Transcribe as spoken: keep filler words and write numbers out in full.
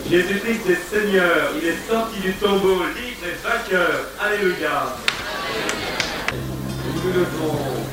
Jésus-Christ est Seigneur, il est sorti du tombeau, libre et vainqueur. Alléluia. Nous devons